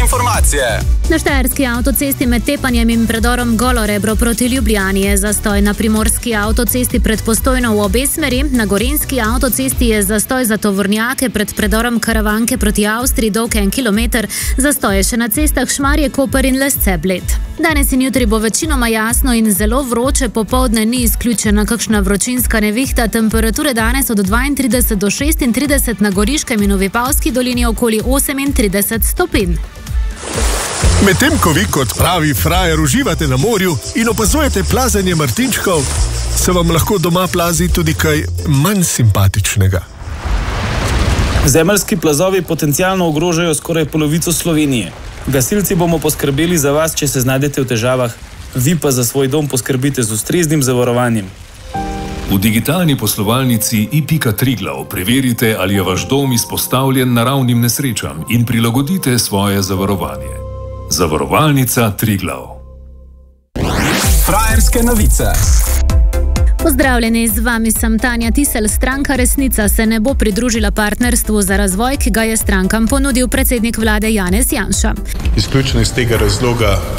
informacije. Na štajerski avtocesti med Tepanjem in predorom Golo Rebro proti Ljubljani je zastoj. Na primorski avtocesti pred Postojno v obe smeri, na gorenjski avtocesti je zastoj za tovornjake pred predorom Karavanke proti Avstriji dolg 1 kilometer, zastoj je še na cestah Šmarje, Koper in Lesce, Bled. Danes in jutri bo večinoma jasno in zelo vroče, popoldne ni izključena kakšna vročinska nevihta, temperature danes od 32 do 36, na Goriškem in v Vipavski dolini okoli 38 stopinj. Medtem ko vi kot pravi frajer uživate na morju in opazujete plazenje martinčkov, se vam lahko doma plazi tudi kaj manj simpatičnega. Zemeljski plazovi potencialno ogrožajo skoraj polovico Slovenije. Gasilci bomo poskrbeli za vas, če se znajdete v težavah, vi pa za svoj dom poskrbite z ustreznim zavarovanjem. V digitalni poslovalnici i.triglav preverite, ali je vaš dom izpostavljen naravnim nesrečam in prilagodite svoje zavarovanje. Zavarovalnica Triglav. Frajerske novice. Pozdravljeni, z vami sem Tanja Tisel. Stranka Resnica se ne bo pridružila partnerstvu za razvoj, ki ga je strankam ponudil predsednik vlade Janez Janša. Izključno iz tega razloga,